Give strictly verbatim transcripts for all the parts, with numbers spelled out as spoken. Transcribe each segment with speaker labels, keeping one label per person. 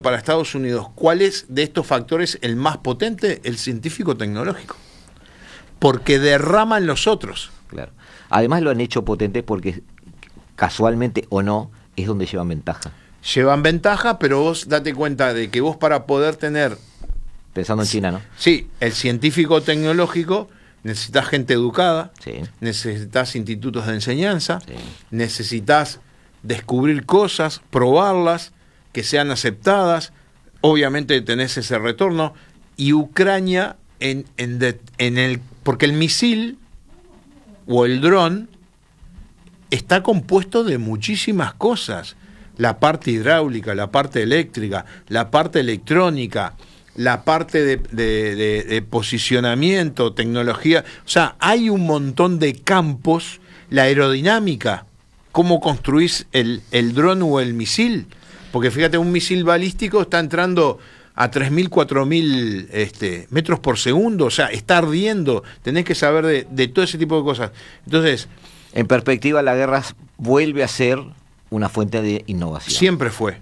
Speaker 1: para Estados Unidos, ¿cuál es de estos factores el más potente? El científico-tecnológico. Porque derraman los otros.
Speaker 2: Claro. Además lo han hecho potente porque casualmente o no es donde llevan ventaja.
Speaker 1: Llevan ventaja, pero vos date cuenta de que vos para poder tener...
Speaker 2: Pensando en China, ¿no?
Speaker 1: Sí, el científico-tecnológico, necesitas gente educada,
Speaker 2: Sí.
Speaker 1: necesitas institutos de enseñanza,
Speaker 2: Sí.
Speaker 1: necesitas descubrir cosas, probarlas, que sean aceptadas, obviamente tenés ese retorno, y Ucrania en, en, de, en el... porque el misil o el dron está compuesto de muchísimas cosas, la parte hidráulica, la parte eléctrica, la parte electrónica, la parte de, de, de, de posicionamiento, tecnología, o sea, hay un montón de campos, la aerodinámica, cómo construís el, el dron o el misil, porque fíjate, un misil balístico está entrando a tres mil, cuatro mil este, metros por segundo, o sea, está ardiendo, tenés que saber de, de todo ese tipo de cosas. Entonces,
Speaker 2: en perspectiva, la guerra vuelve a ser una fuente de innovación.
Speaker 1: Siempre fue.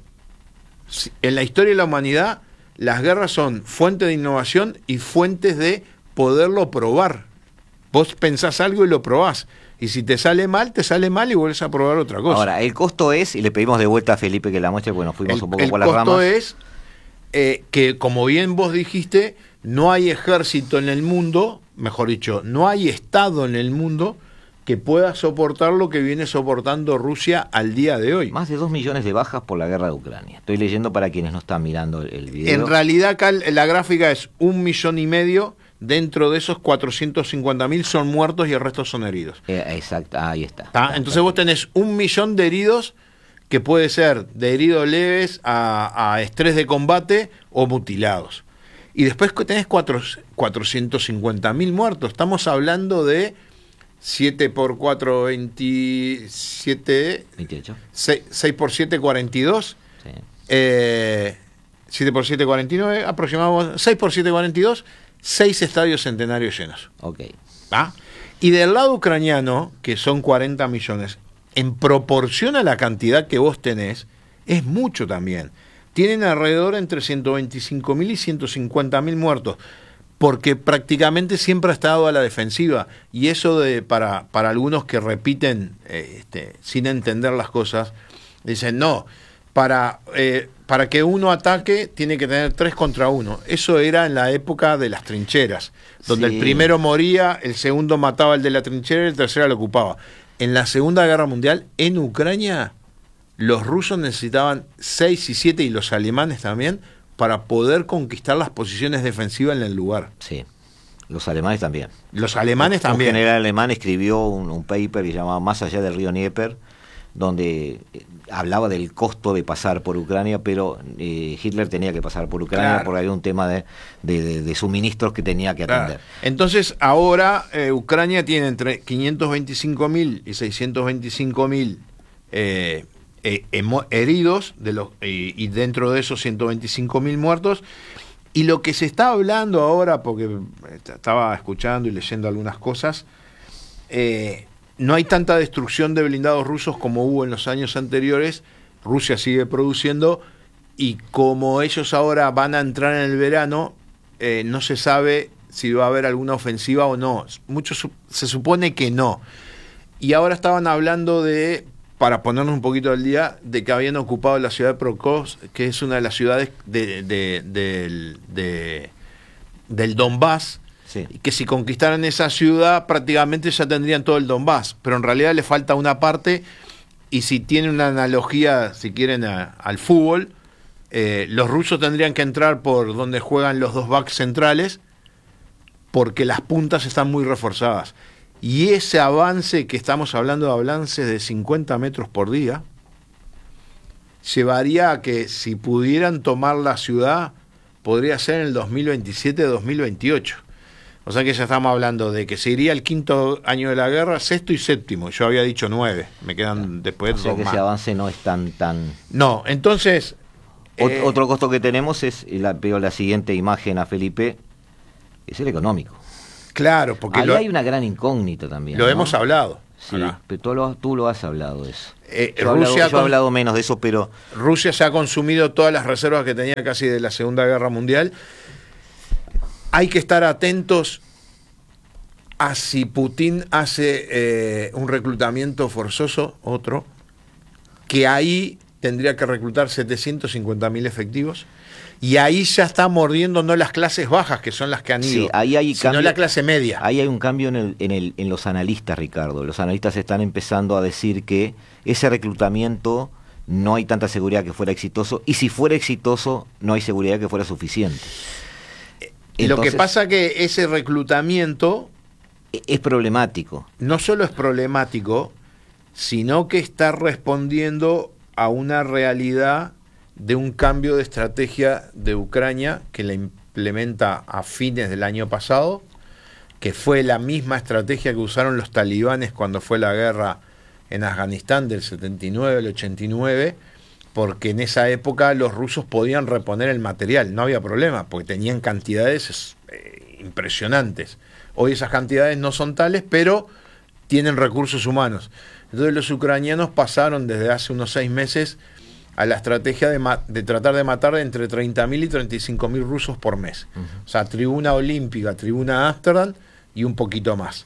Speaker 1: En la historia de la humanidad, las guerras son fuente de innovación y fuentes de poderlo probar. Vos pensás algo y lo probás. Y si te sale mal, te sale mal y vuelves a probar otra cosa.
Speaker 2: Ahora, el costo es, y le pedimos de vuelta a Felipe que la muestre, porque nos fuimos
Speaker 1: el,
Speaker 2: un poco
Speaker 1: el
Speaker 2: por las ramas.
Speaker 1: El costo es eh, que, como bien vos dijiste, no hay ejército en el mundo, mejor dicho, no hay Estado en el mundo que pueda soportar lo que viene soportando Rusia al día de hoy.
Speaker 2: Más de dos millones de bajas por la guerra de Ucrania. Estoy leyendo para quienes no están mirando el video.
Speaker 1: En realidad acá la gráfica es un millón y medio, dentro de esos cuatrocientos cincuenta mil son muertos y el resto son heridos.
Speaker 2: Eh, exacto, ahí está.
Speaker 1: ¿Tá? Entonces vos tenés un millón de heridos, que puede ser de heridos leves a, a estrés de combate o mutilados. Y después tenés cuatro, cuatrocientos cincuenta mil muertos. Estamos hablando de siete por cuatro, veintisiete.
Speaker 2: veintiocho.
Speaker 1: seis, seis por siete, cuarenta y dos.
Speaker 2: Sí.
Speaker 1: Eh, siete por siete, cuarenta y nueve. Aproximadamente seis por siete, cuarenta y dos. seis estadios centenarios llenos.
Speaker 2: Ok.
Speaker 1: ¿Ah? Y del lado ucraniano, que son cuarenta millones, en proporción a la cantidad que vos tenés, es mucho también. Tienen alrededor entre ciento veinticinco mil y ciento cincuenta mil muertos, porque prácticamente siempre ha estado a la defensiva. Y eso de para, para algunos que repiten eh, este, sin entender las cosas, dicen, no, para, eh, para que uno ataque tiene que tener tres contra uno. Eso era en la época de las trincheras, donde sí. El primero moría, el segundo mataba al de la trinchera y el tercero lo ocupaba. En la Segunda Guerra Mundial, en Ucrania, los rusos necesitaban seis y siete, y los alemanes también, para poder conquistar las posiciones defensivas en el lugar.
Speaker 2: Sí, los alemanes también.
Speaker 1: Los alemanes
Speaker 2: un,
Speaker 1: también.
Speaker 2: Un general alemán escribió un, un paper que se llamaba Más allá del río Dnieper, donde hablaba del costo de pasar por Ucrania, pero eh, Hitler tenía que pasar por Ucrania, claro, porque había un tema de, de, de, de suministros que tenía que atender.
Speaker 1: Claro. Entonces ahora eh, Ucrania tiene entre quinientos veinticinco mil y seiscientos veinticinco mil eh, eh, heridos, de los, eh, y dentro de esos ciento veinticinco mil muertos. Y lo que se está hablando ahora, porque estaba escuchando y leyendo algunas cosas, eh, no hay tanta destrucción de blindados rusos como hubo en los años anteriores. Rusia sigue produciendo, y como ellos ahora van a entrar en el verano, eh, no se sabe si va a haber alguna ofensiva o no. Mucho su- se supone que no. Y ahora estaban hablando de, para ponernos un poquito al día, de que habían ocupado la ciudad de Prokhovsk, que es una de las ciudades de, de, de, de, del Donbass. Sí. Y que si conquistaran esa ciudad prácticamente ya tendrían todo el Donbass, pero en realidad le falta una parte. Y si tiene una analogía, si quieren, a, al fútbol, eh, los rusos tendrían que entrar por donde juegan los dos backs centrales, porque las puntas están muy reforzadas. Y ese avance, que estamos hablando de avances de cincuenta metros por día, llevaría a que si pudieran tomar la ciudad, podría ser en el dos mil veintisiete, dos mil veintiocho. O sea que ya estamos hablando de que se iría el quinto año de la guerra, sexto y séptimo. Yo había dicho nueve, me quedan claro. después
Speaker 2: o sea
Speaker 1: dos
Speaker 2: que
Speaker 1: más.
Speaker 2: Ese avance no es tan... tan...
Speaker 1: No, entonces...
Speaker 2: Ot-
Speaker 1: eh...
Speaker 2: Otro costo que tenemos es, y la, veo la siguiente imagen a Felipe, es el económico.
Speaker 1: Claro, porque...
Speaker 2: Ahí
Speaker 1: lo,
Speaker 2: hay una gran incógnita también.
Speaker 1: Lo
Speaker 2: ¿no?
Speaker 1: hemos hablado.
Speaker 2: Sí,
Speaker 1: acá.
Speaker 2: pero tú lo, tú lo has hablado de eso.
Speaker 1: Eh,
Speaker 2: yo, he hablado,
Speaker 1: Rusia
Speaker 2: yo
Speaker 1: con...
Speaker 2: he hablado menos de eso, pero...
Speaker 1: Rusia se ha consumido todas las reservas que tenía casi de la Segunda Guerra Mundial. Hay que estar atentos a si Putin hace eh, un reclutamiento forzoso, otro, que ahí tendría que reclutar setecientos cincuenta mil efectivos, y ahí ya está mordiendo no las clases bajas, que son las que han ido,
Speaker 2: Sí, ahí hay
Speaker 1: sino
Speaker 2: cambio,
Speaker 1: la clase media.
Speaker 2: Ahí hay un cambio en, el, en, el, en los analistas, Ricardo. Los analistas están empezando a decir que ese reclutamiento no hay tanta seguridad que fuera exitoso, y si fuera exitoso, no hay seguridad que fuera suficiente. Entonces,
Speaker 1: lo que pasa que ese reclutamiento
Speaker 2: es problemático.
Speaker 1: No solo es problemático, sino que está respondiendo a una realidad de un cambio de estrategia de Ucrania que la implementa a fines del año pasado, que fue la misma estrategia que usaron los talibanes cuando fue la guerra en Afganistán del setenta y nueve al ochenta y nueve, porque en esa época los rusos podían reponer el material, no había problema, porque tenían cantidades eh, impresionantes. Hoy esas cantidades no son tales, pero tienen recursos humanos. Entonces los ucranianos pasaron desde hace unos seis meses a la estrategia de, de tratar de matar entre treinta mil y treinta y cinco mil rusos por mes. Uh-huh. O sea, tribuna olímpica, tribuna Ámsterdam y un poquito más.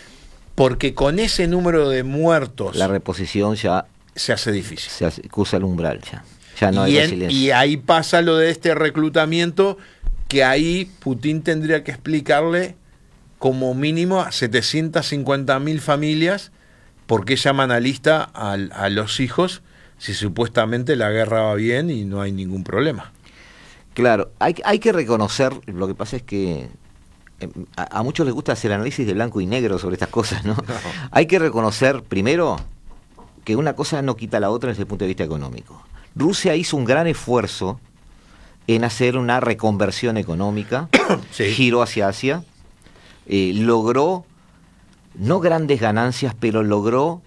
Speaker 1: Porque con ese número de muertos...
Speaker 2: La reposición ya...
Speaker 1: Se hace difícil.
Speaker 2: Se hace, cruza el umbral ya. Ya no
Speaker 1: y
Speaker 2: hay
Speaker 1: en,
Speaker 2: resiliencia.
Speaker 1: Y ahí pasa lo de este reclutamiento, que ahí Putin tendría que explicarle como mínimo a setecientas cincuenta mil familias por qué llaman a lista a, a los hijos si supuestamente la guerra va bien y no hay ningún problema.
Speaker 2: Claro, hay, hay que reconocer, lo que pasa es que eh, a, a muchos les gusta hacer análisis de blanco y negro sobre estas cosas, ¿no? No. Hay que reconocer, primero, que una cosa no quita la otra desde el punto de vista económico. Rusia hizo un gran esfuerzo en hacer una reconversión económica, sí. Giró hacia Asia, eh, logró, no grandes ganancias, pero logró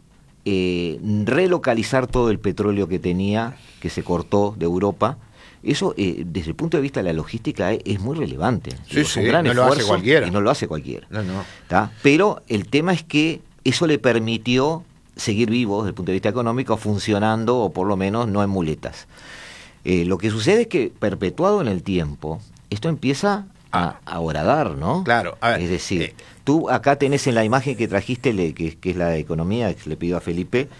Speaker 2: eh, relocalizar todo el petróleo que tenía, que se cortó de Europa. Eso, eh, desde el punto de vista de la logística, es, es muy relevante.
Speaker 1: Sí,
Speaker 2: Digo,
Speaker 1: sí,
Speaker 2: un gran
Speaker 1: no
Speaker 2: esfuerzo,
Speaker 1: lo hace cualquiera.
Speaker 2: Y no lo hace cualquiera.
Speaker 1: No, no.
Speaker 2: ¿Tá? Pero el tema es que eso le permitió seguir vivo desde el punto de vista económico, funcionando, o por lo menos no en muletas. Eh, lo que sucede es que, perpetuado en el tiempo, esto empieza a, a horadar, ¿no?
Speaker 1: Claro. A ver,
Speaker 2: es decir,
Speaker 1: eh,
Speaker 2: tú acá tenés en la imagen que trajiste, le, que, que es la de economía, que le pido a Felipe,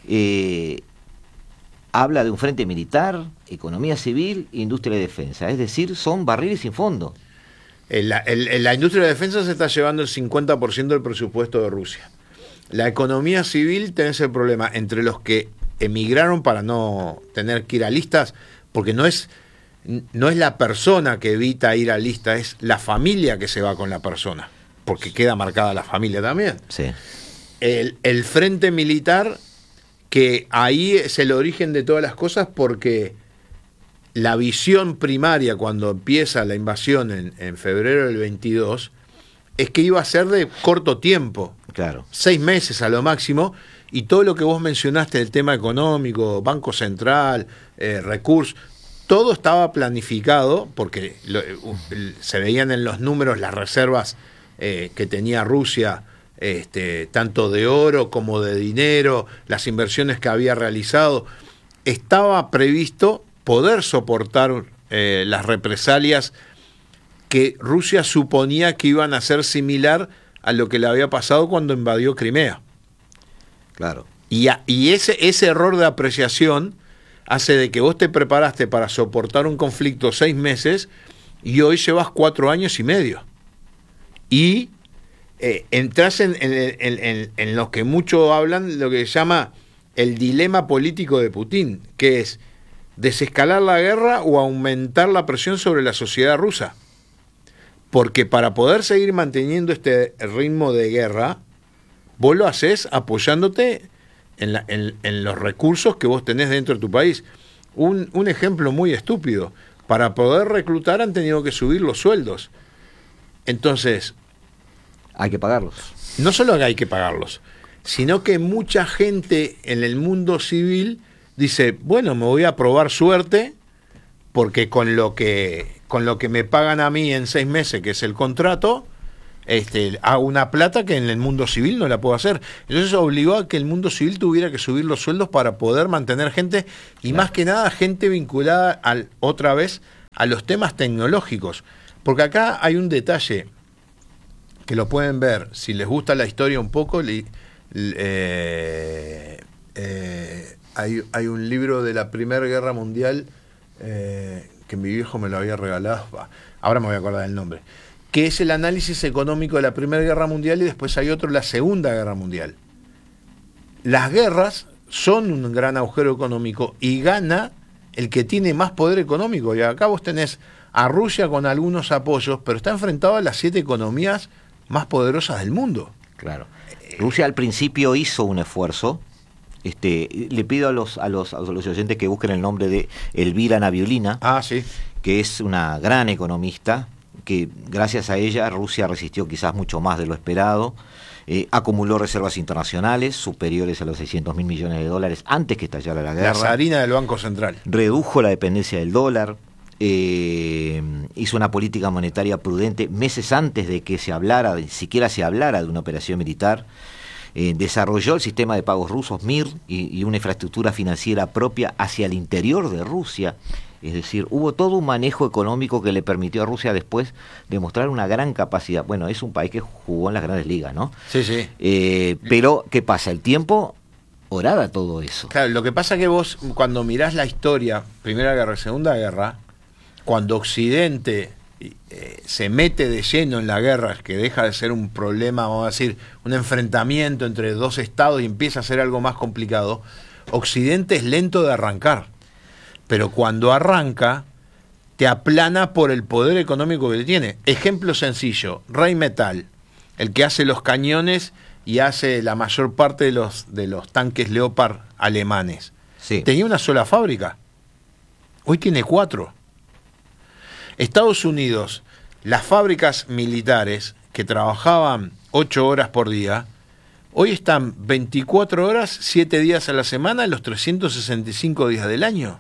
Speaker 2: eh, habla de un frente militar, economía civil, industria de defensa. Es decir, son barriles sin fondo.
Speaker 1: El, el, la industria de defensa se está llevando el cincuenta por ciento del presupuesto de Rusia. La economía civil tenés el problema entre los que emigraron para no tener que ir a listas, porque no es, no es la persona que evita ir a lista, es la familia que se va con la persona, porque queda marcada la familia también.
Speaker 2: Sí.
Speaker 1: El, el frente militar, que ahí es el origen de todas las cosas, porque la visión primaria cuando empieza la invasión en, en febrero del veintidós es que iba a ser de corto tiempo.
Speaker 2: Claro.
Speaker 1: Seis meses a lo máximo, y todo lo que vos mencionaste del tema económico, Banco Central, eh, recursos, todo estaba planificado, porque lo, uh, se veían en los números las reservas eh, que tenía Rusia, este, tanto de oro como de dinero, las inversiones que había realizado. Estaba previsto poder soportar eh, las represalias que Rusia suponía que iban a ser similar a lo que le había pasado cuando invadió Crimea.
Speaker 2: Claro.
Speaker 1: Y, a, y ese, ese error de apreciación hace de que vos te preparaste para soportar un conflicto seis meses y hoy llevas cuatro años y medio. Y eh, entras en, en, en, en, en lo que muchos hablan, lo que se llama el dilema político de Putin, que es desescalar la guerra o aumentar la presión sobre la sociedad rusa. Porque para poder seguir manteniendo este ritmo de guerra, vos lo haces apoyándote en, la, en, en los recursos que vos tenés dentro de tu país. Un, un ejemplo muy estúpido. Para poder reclutar han tenido que subir los sueldos. Entonces...
Speaker 2: Hay que pagarlos.
Speaker 1: No solo que hay que pagarlos, sino que mucha gente en el mundo civil dice, bueno, me voy a probar suerte, porque con lo que... con lo que me pagan a mí en seis meses, que es el contrato, este, a una plata que en el mundo civil no la puedo hacer. Entonces obligó a que el mundo civil tuviera que subir los sueldos para poder mantener gente, y claro, más que nada gente vinculada al, otra vez a los temas tecnológicos. Porque acá hay un detalle que lo pueden ver, si les gusta la historia un poco, li, eh, eh, hay, hay un libro de la Primera Guerra Mundial eh, que mi viejo me lo había regalado, ahora me voy a acordar del nombre, que es el análisis económico de la Primera Guerra Mundial, y después hay otro, la Segunda Guerra Mundial. Las guerras son un gran agujero económico y gana el que tiene más poder económico. Y acá vos tenés a Rusia con algunos apoyos, pero está enfrentado a las siete economías más poderosas del mundo.
Speaker 2: Claro. Rusia al principio hizo un esfuerzo. Este, le pido a los, a los, a los oyentes que busquen el nombre de Elvira Nabiulina,
Speaker 1: ah, sí,
Speaker 2: que es una gran economista, que gracias a ella Rusia resistió quizás mucho más de lo esperado, eh, acumuló reservas internacionales superiores a los seiscientos mil millones de dólares antes que estallara la guerra.
Speaker 1: La zarina del Banco Central.
Speaker 2: Redujo la dependencia del dólar, eh, hizo una política monetaria prudente meses antes de que se hablara, de, siquiera se hablara de una operación militar. Eh, desarrolló el sistema de pagos rusos M I R y, y una infraestructura financiera propia hacia el interior de Rusia. Es decir, hubo todo un manejo económico que le permitió a Rusia después demostrar una gran capacidad. Bueno, es un país que jugó en las grandes ligas, ¿no?
Speaker 1: Sí, sí.
Speaker 2: Eh, pero, ¿qué pasa? El tiempo oraba todo eso.
Speaker 1: Claro, lo que pasa es que vos, cuando mirás la historia, Primera Guerra y Segunda Guerra, cuando Occidente eh, se mete de lleno en la guerra, que deja de ser un problema, vamos a decir, un enfrentamiento entre dos estados y empieza a ser algo más complicado, Occidente es lento de arrancar. Pero cuando arranca, te aplana por el poder económico que tiene. Ejemplo sencillo, Rheinmetall, el que hace los cañones y hace la mayor parte de los, de los tanques Leopard alemanes.
Speaker 2: Sí.
Speaker 1: Tenía una sola fábrica. Hoy tiene cuatro. Estados Unidos, las fábricas militares que trabajaban ocho horas por día, hoy están veinticuatro horas, siete días a la semana, los trescientos sesenta y cinco días del año.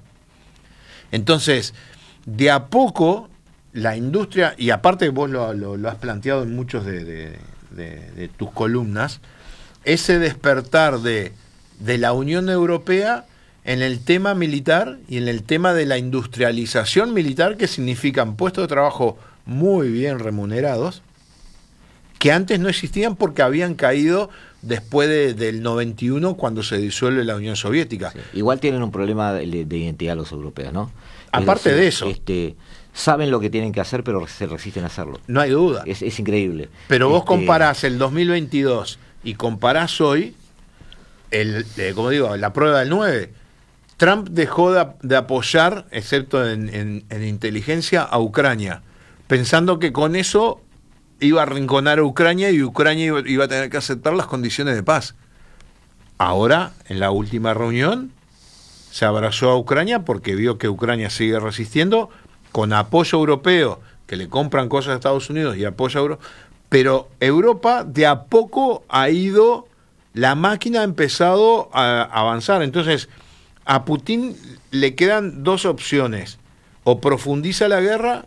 Speaker 1: Entonces, de a poco, la industria, y aparte vos lo, lo, lo has planteado en muchos de, de, de, de tus columnas, ese despertar de, de la Unión Europea en el tema militar y en el tema de la industrialización militar, que significan puestos de trabajo muy bien remunerados, que antes no existían porque habían caído después de, del noventa y uno, cuando se disuelve la Unión Soviética.
Speaker 2: Sí. Igual tienen un problema de, de identidad los europeos, ¿no?
Speaker 1: Aparte
Speaker 2: es decir,
Speaker 1: de eso.
Speaker 2: Este, saben lo que tienen que hacer, pero se resisten a hacerlo.
Speaker 1: No hay duda.
Speaker 2: Es, es increíble.
Speaker 1: Pero vos
Speaker 2: este...
Speaker 1: comparás el dos mil veintidós y comparás hoy, el, eh, como digo, la prueba del nueve. Trump dejó de, de apoyar, excepto en, en, en inteligencia, a Ucrania, pensando que con eso iba a arrinconar a Ucrania y Ucrania iba, iba a tener que aceptar las condiciones de paz. Ahora, en la última reunión, se abrazó a Ucrania porque vio que Ucrania sigue resistiendo, con apoyo europeo, que le compran cosas a Estados Unidos y apoyo a Europa, pero Europa de a poco ha ido, la máquina ha empezado a avanzar. Entonces, a Putin le quedan dos opciones: o profundiza la guerra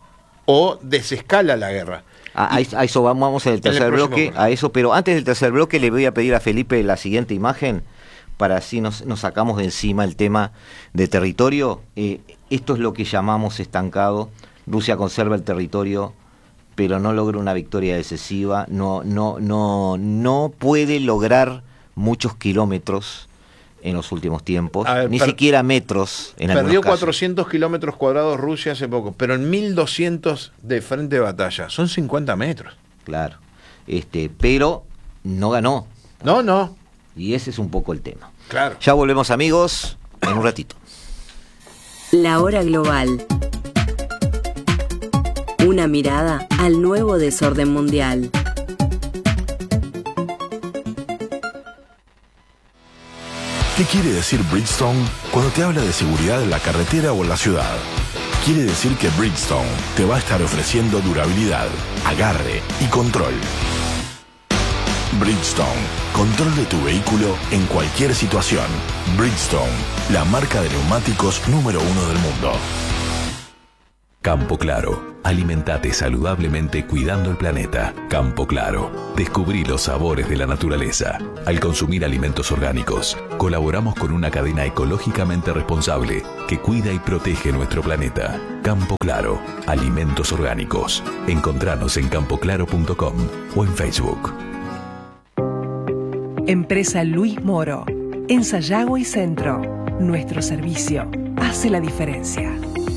Speaker 1: o desescala la guerra.
Speaker 2: A, a eso vamos, vamos en el tercer en el bloque, bloque, a eso, pero antes del tercer bloque le voy a pedir a Felipe la siguiente imagen, para así nos, nos sacamos de encima el tema de territorio. Eh, esto es lo que llamamos estancado. Rusia conserva el territorio, pero no logra una victoria decisiva, no, no, no, no puede lograr muchos kilómetros en los últimos tiempos, ver, ni per, siquiera metros en algunos
Speaker 1: perdió
Speaker 2: casos.
Speaker 1: cuatrocientos kilómetros cuadrados Rusia hace poco, pero en mil doscientos de frente de batalla, son cincuenta metros.
Speaker 2: Claro, este, pero no ganó.
Speaker 1: No, no.
Speaker 2: Y ese es un poco el tema.
Speaker 1: Claro.
Speaker 2: Ya volvemos, amigos, en un ratito.
Speaker 3: La hora global. Una mirada al nuevo desorden mundial.
Speaker 4: ¿Qué quiere decir Bridgestone cuando te habla de seguridad en la carretera o en la ciudad? Quiere decir que Bridgestone te va a estar ofreciendo durabilidad, agarre y control. Bridgestone, control de tu vehículo en cualquier situación. Bridgestone, la marca de neumáticos número uno del mundo.
Speaker 5: Campo Claro. Alimentate saludablemente cuidando el planeta. Campo Claro. Descubrí los sabores de la naturaleza. Al consumir alimentos orgánicos, colaboramos con una cadena ecológicamente responsable que cuida y protege nuestro planeta. Campo Claro. Alimentos orgánicos. Encontranos en campo claro punto com o en Facebook.
Speaker 6: Empresa Luis Moro. En Sayago y Centro. Nuestro servicio hace la diferencia.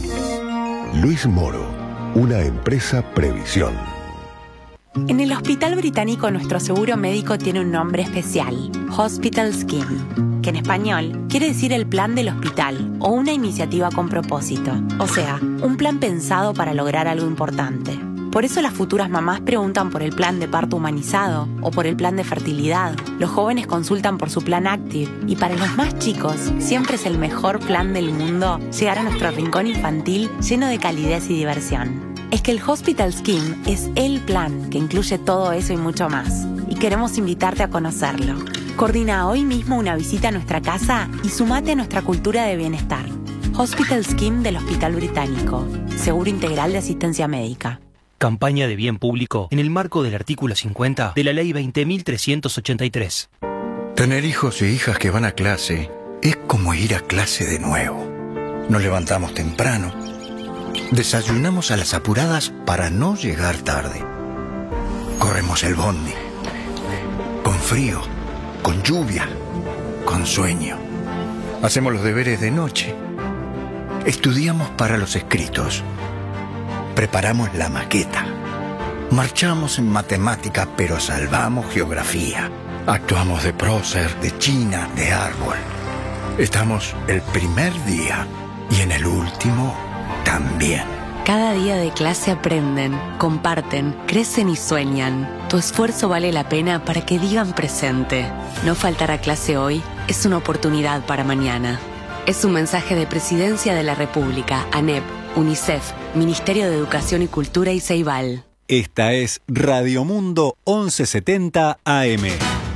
Speaker 7: Luis Moro, una empresa Previsión.
Speaker 8: En el Hospital Británico nuestro seguro médico tiene un nombre especial, Hospital Scheme, que en español quiere decir el plan del hospital o una iniciativa con propósito, o sea, un plan pensado para lograr algo importante. Por eso las futuras mamás preguntan por el plan de parto humanizado o por el plan de fertilidad. Los jóvenes consultan por su plan Active y para los más chicos siempre es el mejor plan del mundo llegar a nuestro rincón infantil lleno de calidez y diversión. Es que el Hospital Scheme es el plan que incluye todo eso y mucho más. Y queremos invitarte a conocerlo. Coordina hoy mismo una visita a nuestra casa y sumate a nuestra cultura de bienestar. Hospital Scheme del Hospital Británico. Seguro integral de asistencia médica.
Speaker 9: Campaña de bien público en el marco del artículo cincuenta de la Ley veinte mil trescientos ochenta y tres.
Speaker 10: Tener hijos e hijas que van a clase es como ir a clase de nuevo. Nos levantamos temprano, desayunamos a las apuradas para no llegar tarde. Corremos el bondi, con frío, con lluvia, con sueño. Hacemos los deberes de noche. Estudiamos para los escritos. Preparamos la maqueta. Marchamos en matemática, pero salvamos geografía. Actuamos de prócer, de china, de árbol. Estamos el primer día y en el último también.
Speaker 3: Cada día de clase aprenden, comparten, crecen y sueñan. Tu esfuerzo vale la pena para que digan presente. No faltar a clase hoy es una oportunidad para mañana. Es un mensaje de Presidencia de la República, ANEP, UNICEF, Ministerio de Educación y Cultura y Ceibal.
Speaker 11: Esta es Radio Mundo once setenta A M.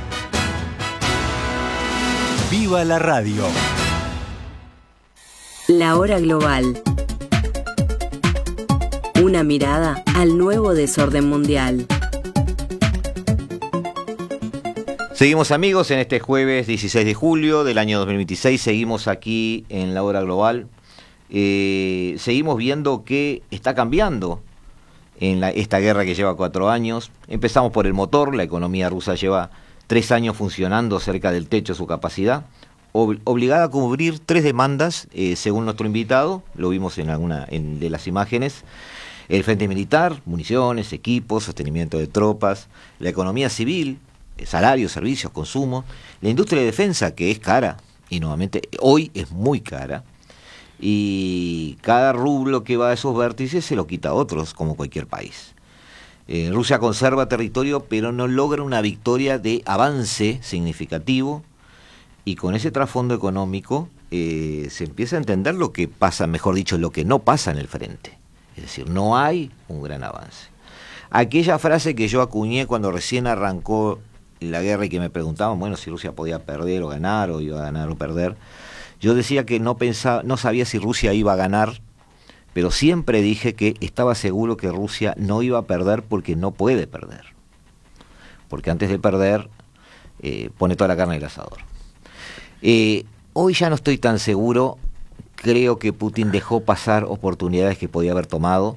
Speaker 11: ¡Viva la radio!
Speaker 3: La hora global. Una mirada al nuevo desorden mundial.
Speaker 2: Seguimos, amigos, en este jueves dieciséis de julio del año dos mil veintiséis. Seguimos aquí en la hora global. Eh, seguimos viendo que está cambiando en la, esta guerra que lleva cuatro años. Empezamos por el motor. La economía rusa lleva tres años funcionando cerca del techo de su capacidad, ob, obligada a cubrir tres demandas, eh, según nuestro invitado. Lo vimos en alguna en, de las imágenes. El frente militar, municiones, equipos, sostenimiento de tropas, la economía civil, salarios, servicios, consumo, la industria de defensa, que es cara, y nuevamente hoy es muy cara, y cada rublo que va a esos vértices se lo quita a otros, como cualquier país. Eh, Rusia conserva territorio, pero no logra una victoria de avance significativo, y con ese trasfondo económico eh, se empieza a entender lo que pasa, mejor dicho, lo que no pasa en el frente. Es decir, no hay un gran avance. Aquella frase que yo acuñé cuando recién arrancó la guerra y que me preguntaban, bueno, si Rusia podía perder o ganar, o iba a ganar o perder, yo decía que no pensaba, no sabía si Rusia iba a ganar, pero siempre dije que estaba seguro que Rusia no iba a perder porque no puede perder. Porque antes de perder, eh, pone toda la carne en el asador. Eh, hoy ya no estoy tan seguro. Creo que Putin dejó pasar oportunidades que podía haber tomado,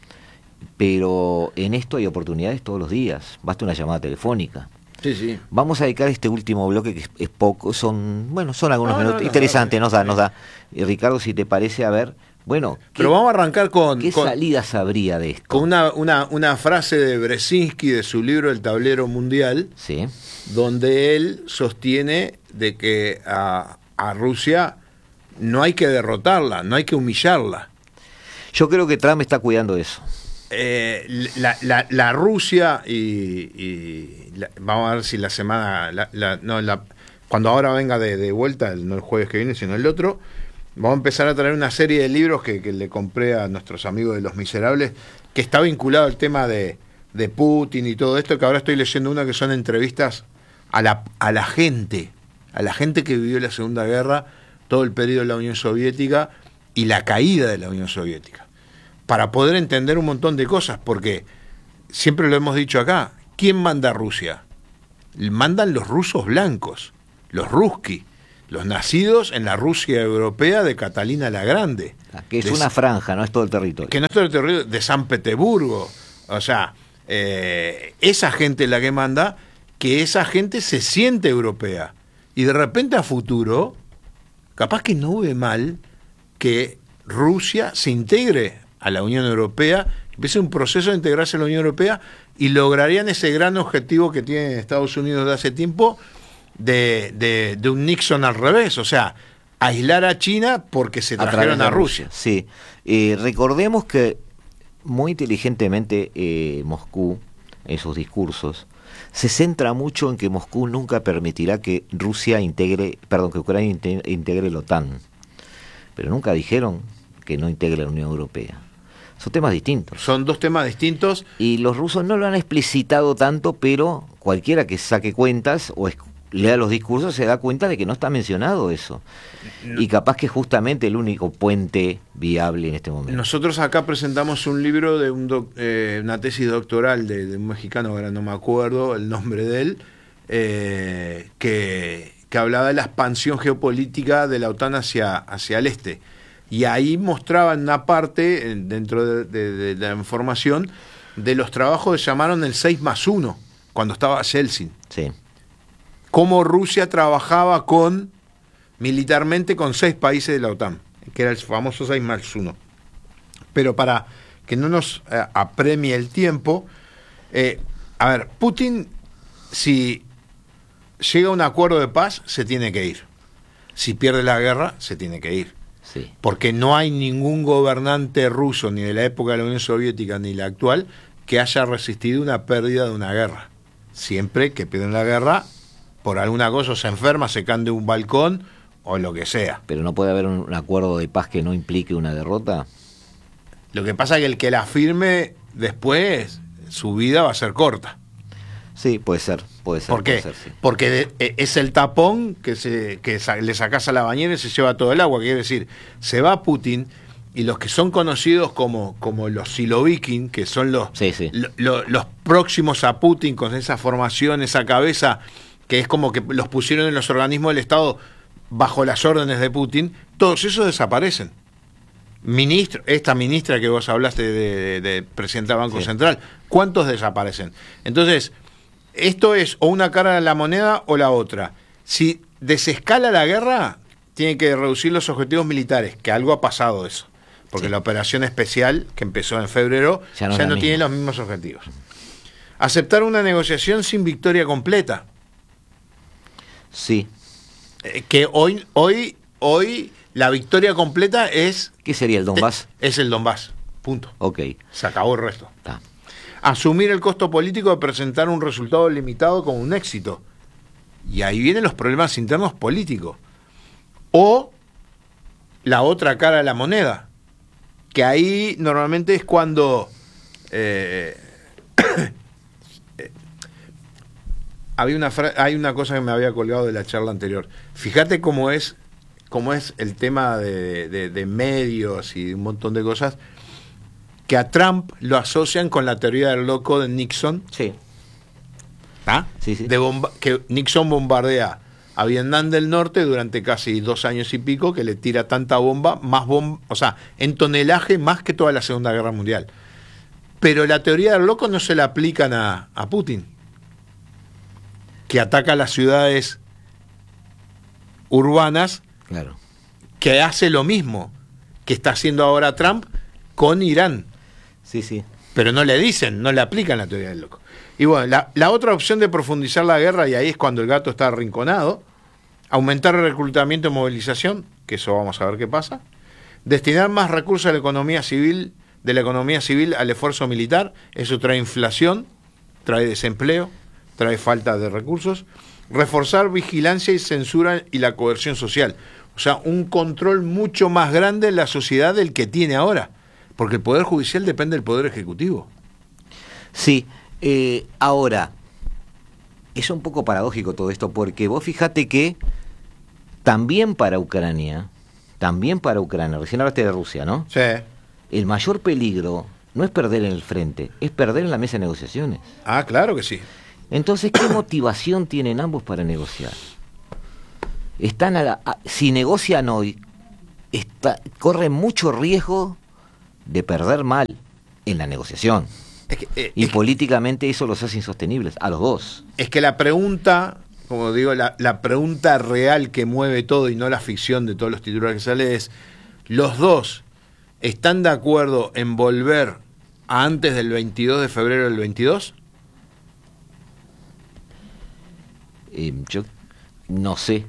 Speaker 2: pero en esto hay oportunidades todos los días. Basta una llamada telefónica.
Speaker 1: Sí, sí.
Speaker 2: Vamos a dedicar este último bloque, que es, es poco, son, bueno, son algunos
Speaker 1: no,
Speaker 2: minutos.
Speaker 1: No, no,
Speaker 2: Interesante,
Speaker 1: no, no,
Speaker 2: nos da, nos da. Y Ricardo, si te parece, a ver, bueno. ¿qué,
Speaker 1: Pero vamos a arrancar con...
Speaker 2: ¿Qué
Speaker 1: con,
Speaker 2: salidas habría de esto?
Speaker 1: Con una, una, una frase de Brzezinski de su libro El Tablero Mundial,
Speaker 2: sí,
Speaker 1: donde él sostiene de que a, a Rusia no hay que derrotarla, no hay que humillarla.
Speaker 2: Yo creo que Trump está cuidando eso.
Speaker 1: Eh, la, la, la Rusia y, y la, vamos a ver si la semana la, la, no, la, cuando ahora venga de, de vuelta, no el jueves que viene sino el otro, vamos a empezar a traer una serie de libros que, que le compré a nuestros amigos de Los Miserables, que está vinculado al tema de, de Putin y todo esto, que ahora estoy leyendo una que son entrevistas a la, a la gente a la gente que vivió la Segunda Guerra, todo el periodo de la Unión Soviética y la caída de la Unión Soviética. para poder entender un montón de cosas, porque siempre lo hemos dicho acá, ¿quién manda a Rusia? Mandan los rusos blancos, los ruski, los nacidos en la Rusia europea de Catalina la Grande.
Speaker 2: Que es
Speaker 1: de,
Speaker 2: una franja, no es todo el territorio.
Speaker 1: Que no es todo el territorio, de San Petersburgo. O sea, eh, esa gente es la que manda, que esa gente se siente europea. Y de repente a futuro, capaz que no ve mal que Rusia se integre a la Unión Europea, empiece un proceso de integrarse a la Unión Europea y lograrían ese gran objetivo que tiene Estados Unidos de hace tiempo, de, de, de un Nixon al revés, o sea, aislar a China porque se trajeron a, a Rusia.
Speaker 2: Rusia. Sí, eh, recordemos que muy inteligentemente eh, Moscú, en sus discursos, se centra mucho en que Moscú nunca permitirá que Rusia integre, perdón, que Ucrania integre la OTAN, pero nunca dijeron que no integre la Unión Europea. Son temas distintos.
Speaker 1: Son dos temas distintos.
Speaker 2: Y los rusos no lo han explicitado tanto, pero cualquiera que saque cuentas o lea los discursos se da cuenta de que no está mencionado eso. No. Y capaz que justamente el único puente viable en este momento.
Speaker 1: Nosotros acá presentamos un libro de un doc, eh, una tesis doctoral de, de un mexicano, ahora no me acuerdo el nombre de él, eh, que, que hablaba de la expansión geopolítica de la OTAN hacia, hacia el este. Y ahí mostraban una parte, dentro de, de, de, de la información, de los trabajos que llamaron el seis más uno, cuando estaba Yeltsin.
Speaker 2: Sí.
Speaker 1: Cómo Rusia trabajaba con militarmente con seis países de la OTAN, que era el famoso seis más uno. Pero para que no nos eh, apremie el tiempo, eh, a ver, Putin, si llega a un acuerdo de paz, se tiene que ir. Si pierde la guerra, se tiene que ir.
Speaker 2: Sí.
Speaker 1: Porque no hay ningún gobernante ruso, ni de la época de la Unión Soviética, ni la actual, que haya resistido una pérdida de una guerra. Siempre que pierden la guerra, por alguna cosa se enferma, se cae de un balcón o lo que sea.
Speaker 2: ¿Pero no puede haber un acuerdo de paz que no implique una derrota?
Speaker 1: Lo que pasa es que el que la firme después, su vida va a ser corta.
Speaker 2: Sí, puede ser, puede ser.
Speaker 1: ¿Por qué?
Speaker 2: Ser, sí.
Speaker 1: Porque de, es el tapón que, se, que sa, le sacás a la bañera y se lleva todo el agua. Quiere decir, se va Putin y los que son conocidos como, como los Silovikin, que son los,
Speaker 2: sí, sí.
Speaker 1: Lo, lo, los próximos a Putin, con esa formación, esa cabeza, que es como que los pusieron en los organismos del Estado bajo las órdenes de Putin, todos esos desaparecen. Ministro, esta ministra que vos hablaste de, de, de presidenta del Banco
Speaker 2: sí.
Speaker 1: Central, ¿cuántos desaparecen? Entonces, esto es o una cara de la moneda o la otra. Si desescala la guerra, tiene que reducir los objetivos militares, que algo ha pasado eso. Porque sí. la operación especial, que empezó en febrero, ya no, ya no tiene los mismos objetivos. Aceptar una negociación sin victoria completa.
Speaker 2: Sí.
Speaker 1: Eh, que hoy, hoy, hoy la victoria completa es...
Speaker 2: ¿Qué sería el Donbass?
Speaker 1: Es el Donbass, punto.
Speaker 2: Ok.
Speaker 1: Se acabó el resto.
Speaker 2: Está.
Speaker 1: Asumir el costo político de presentar un resultado limitado como un éxito. Y ahí vienen los problemas internos políticos. O la otra cara de la moneda, que ahí normalmente es cuando eh, eh, había una fra- hay una cosa que me había colgado de la charla anterior. Fíjate cómo es, cómo es el tema de, de, de medios y un montón de cosas, que a Trump lo asocian con la teoría del loco de Nixon.
Speaker 2: Sí.
Speaker 1: ¿Ah?
Speaker 2: Sí, sí.
Speaker 1: De bomba- que Nixon bombardea a Vietnam del Norte durante casi dos años y pico, que le tira tanta bomba, más bomba, o sea, en tonelaje más que toda la Segunda Guerra Mundial. Pero la teoría del loco no se la aplican a, a Putin, que ataca las ciudades urbanas,
Speaker 2: claro,
Speaker 1: que hace lo mismo que está haciendo ahora Trump con Irán.
Speaker 2: Sí, sí.
Speaker 1: Pero no le dicen, no le aplican la teoría del loco. Y bueno, la, la otra opción de profundizar la guerra, y ahí es cuando el gato está arrinconado, aumentar el reclutamiento y movilización, que eso vamos a ver qué pasa, destinar más recursos a la economía civil, de la economía civil al esfuerzo militar, eso trae inflación, trae desempleo, trae falta de recursos, reforzar vigilancia y censura y la coerción social, o sea, un control mucho más grande en la sociedad del que tiene ahora, porque el Poder Judicial depende del Poder Ejecutivo.
Speaker 2: Sí. Eh, ahora, es un poco paradójico todo esto, porque vos fíjate que también para Ucrania, también para Ucrania, recién hablaste de Rusia, ¿no?
Speaker 1: Sí.
Speaker 2: el mayor peligro no es perder en el frente, es perder en la mesa de negociaciones.
Speaker 1: Ah, claro que sí.
Speaker 2: Entonces, ¿qué motivación tienen ambos para negociar? Están a la, a, si negocian hoy, está, corren mucho riesgo de perder mal en la negociación.
Speaker 1: Es que, eh,
Speaker 2: y
Speaker 1: es
Speaker 2: políticamente eso los hace insostenibles, a los dos.
Speaker 1: Es que la pregunta, como digo, la, la pregunta real que mueve todo y no la ficción de todos los titulares que sale es, ¿los dos están de acuerdo en volver a antes del veintidós de febrero del veintidós?
Speaker 2: Eh, yo no sé.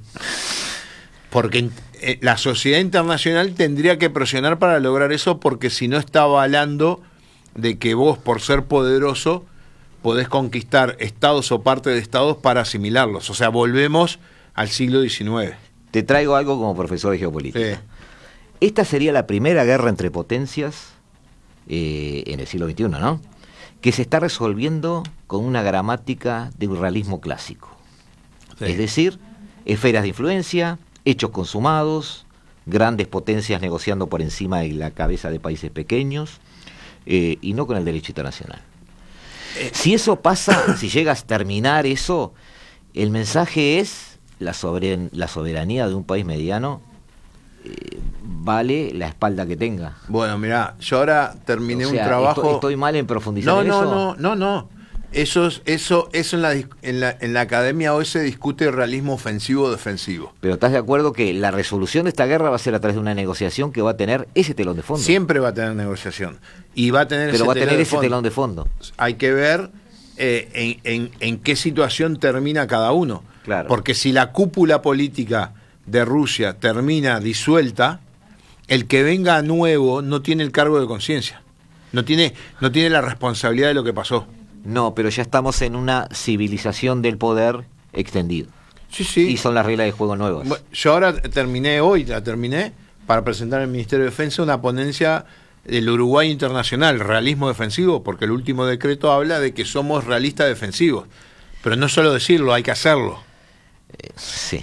Speaker 1: Porque eh, la sociedad internacional tendría que presionar para lograr eso, porque si no está avalando de que vos, por ser poderoso, podés conquistar estados o parte de estados para asimilarlos. O sea, volvemos al siglo diecinueve.
Speaker 2: Te traigo algo como profesor de geopolítica. Sí. Esta sería la primera guerra entre potencias eh, en el siglo veintiuno, ¿no? Que se está resolviendo con una gramática de un realismo clásico. Sí. Es decir, esferas de influencia, hechos consumados, grandes potencias negociando por encima de la cabeza de países pequeños, eh, y no con el derecho internacional. Eh, si eso pasa, si llegas a terminar eso, el mensaje es la, soberen, la soberanía de un país mediano eh, vale la espalda que tenga.
Speaker 1: Bueno, mirá, yo ahora terminé
Speaker 2: o sea,
Speaker 1: un trabajo...
Speaker 2: Estoy, ¿Estoy mal en profundizar
Speaker 1: no,
Speaker 2: en
Speaker 1: no,
Speaker 2: eso?
Speaker 1: No, no, no, no. Eso, es, eso, eso en, la, en, la, en la academia hoy se discute realismo ofensivo o defensivo.
Speaker 2: Pero ¿estás de acuerdo que la resolución de esta guerra va a ser a través de una negociación que va a tener ese telón de fondo?
Speaker 1: Siempre va a tener negociación. Y va a tener
Speaker 2: Pero
Speaker 1: ese
Speaker 2: va a tener
Speaker 1: telón
Speaker 2: ese
Speaker 1: de
Speaker 2: telón de fondo.
Speaker 1: Hay que ver eh, en, en, en qué situación termina cada uno.
Speaker 2: Claro.
Speaker 1: Porque si la cúpula política de Rusia termina disuelta, el que venga nuevo no tiene el cargo de conciencia. No tiene, no tiene la responsabilidad de lo que pasó.
Speaker 2: No, pero ya estamos en una civilización del poder extendido.
Speaker 1: Sí, sí.
Speaker 2: Y son las reglas de juego nuevas.
Speaker 1: Bueno, yo ahora terminé, hoy la terminé, para presentar al Ministerio de Defensa una ponencia del Uruguay Internacional, realismo defensivo, porque el último decreto habla de que somos realistas defensivos. Pero no solo decirlo, hay que hacerlo.
Speaker 2: Eh, sí.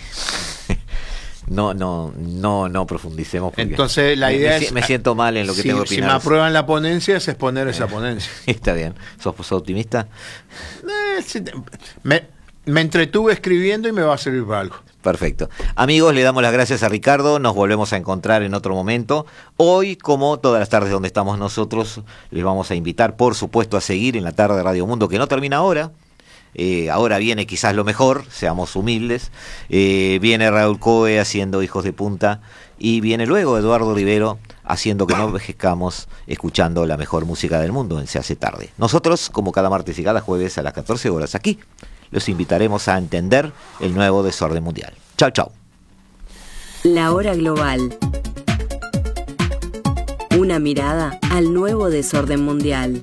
Speaker 2: No, no, no, no profundicemos.
Speaker 1: Entonces la idea
Speaker 2: me,
Speaker 1: es...
Speaker 2: Me siento mal en lo que
Speaker 1: si,
Speaker 2: tengo que opinar.
Speaker 1: Si me aprueban la ponencia es exponer esa ponencia.
Speaker 2: Está bien. ¿Sos, sos optimista?
Speaker 1: Eh, sí, me, me entretuve escribiendo y me va a servir para algo.
Speaker 2: Perfecto. Amigos, le damos las gracias a Ricardo. Nos volvemos a encontrar en otro momento. Hoy, como todas las tardes donde estamos nosotros, les vamos a invitar, por supuesto, a seguir en la tarde de Radio Mundo, que no termina ahora. Eh, ahora viene quizás lo mejor, seamos humildes. Eh, viene Raúl Coe haciendo Hijos de Punta y viene luego Eduardo Rivero haciendo que no envejezcamos, escuchando la mejor música del mundo en Se Hace Tarde. Nosotros, como cada martes y cada jueves a las catorce horas aquí, los invitaremos a entender el nuevo desorden mundial. Chau, chau.
Speaker 3: La hora global. Una mirada al nuevo desorden mundial.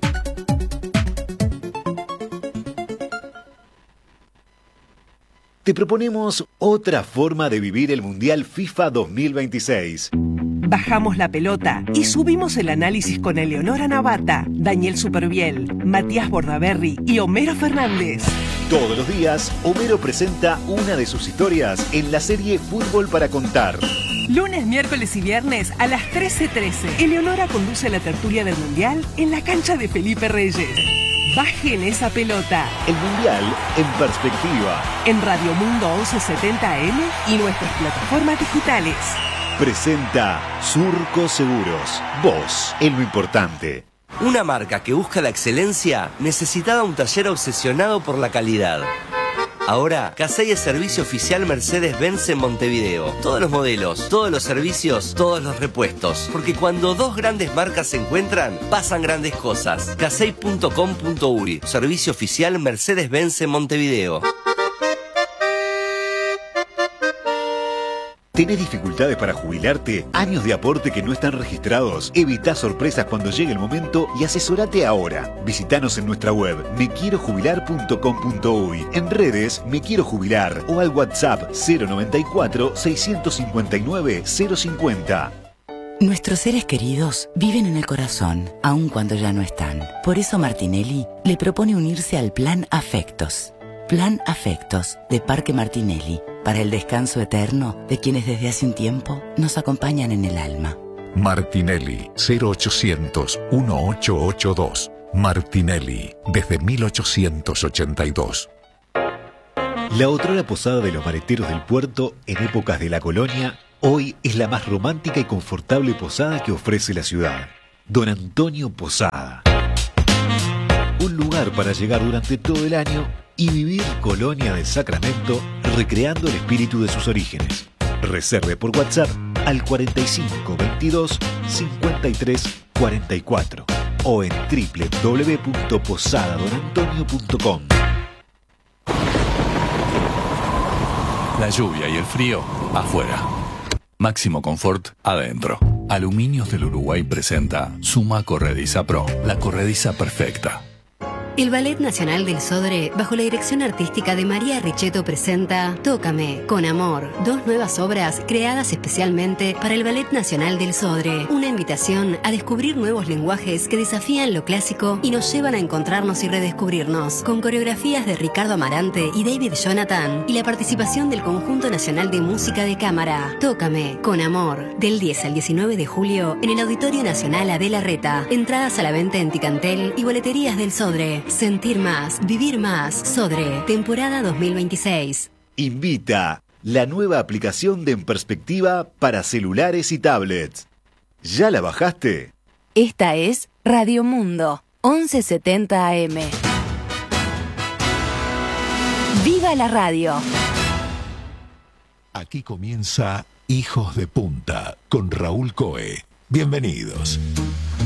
Speaker 11: Te proponemos otra forma de vivir el Mundial FIFA dos mil veintiséis.
Speaker 6: Bajamos la pelota y subimos el análisis con Eleonora Navata, Daniel Superviel, Matías Bordaberry y Homero Fernández.
Speaker 11: Todos los días, Homero presenta una de sus historias en la serie Fútbol para Contar.
Speaker 6: Lunes, miércoles y viernes a las trece trece. Eleonora conduce la tertulia del Mundial en la cancha de Felipe Reyes. Bajen esa pelota.
Speaker 11: El Mundial en perspectiva.
Speaker 6: En Radio Mundo once setenta A M y nuestras plataformas digitales.
Speaker 11: Presenta Surco Seguros. Vos, en lo importante.
Speaker 12: Una marca que busca la excelencia necesitaba un taller obsesionado por la calidad. Ahora, Casey es servicio oficial Mercedes-Benz en Montevideo. Todos los modelos, todos los servicios, todos los repuestos. Porque cuando dos grandes marcas se encuentran, pasan grandes cosas. casey punto com punto uy, servicio oficial Mercedes-Benz en Montevideo.
Speaker 11: ¿Tenés dificultades para jubilarte? ¿Años de aporte que no están registrados? Evita sorpresas cuando llegue el momento y asesorate ahora. Visítanos en nuestra web me quiero jubilar punto com punto uy, en redes Me Quiero Jubilar o al WhatsApp cero noventa y cuatro, seiscientos cincuenta y nueve, cero cincuenta.
Speaker 13: Nuestros seres queridos viven en el corazón, aun cuando ya no están. Por eso Martinelli le propone unirse al Plan Afectos. Plan Afectos de Parque Martinelli, para el descanso eterno de quienes desde hace un tiempo nos acompañan en el alma.
Speaker 14: Martinelli, cero ochocientos, dieciocho ochenta y dos. Martinelli, desde mil ochocientos ochenta y dos.
Speaker 11: La otrora posada de los maleteros del puerto en épocas de la colonia, hoy es la más romántica y confortable posada que ofrece la ciudad. Don Antonio Posada. Un lugar para llegar durante todo el año y vivir Colonia del Sacramento recreando el espíritu de sus orígenes. Reserve por WhatsApp al cuarenta y cinco veintidós cincuenta y tres cuarenta y cuatro o en doble u doble u doble u punto posada don antonio punto com.
Speaker 5: La lluvia y el frío afuera. Máximo confort adentro. Aluminios del Uruguay presenta Suma Corrediza Pro, la corrediza perfecta.
Speaker 15: El Ballet Nacional del Sodre, bajo la dirección artística de María Richetto, presenta Tócame, con amor, dos nuevas obras creadas especialmente para el Ballet Nacional del Sodre. Una invitación a descubrir nuevos lenguajes que desafían lo clásico y nos llevan a encontrarnos y redescubrirnos, con coreografías de Ricardo Amarante y David Jonathan y la participación del Conjunto Nacional de Música de Cámara. Tócame, con amor, del diez al diecinueve de julio en el Auditorio Nacional Adela Reta. Entradas a la venta en Ticantel y boleterías del Sodre. Sentir más, vivir más. Sodre, temporada dos mil veintiséis.
Speaker 11: Invita la nueva aplicación de En Perspectiva para celulares y tablets. ¿Ya la bajaste?
Speaker 16: Esta es Radio Mundo, once setenta A M. ¡Viva la radio!
Speaker 4: Aquí comienza Hijos de Punta con Raúl Coe. Bienvenidos.